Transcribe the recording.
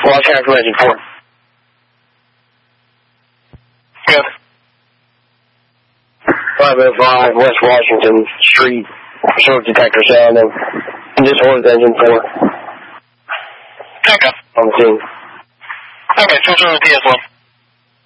Lost Track Legend 4. Good. 505 West Washington Street. Smoke detector sound of disorganized engine 4. Okay. On the scene. Okay, switch over to PS1.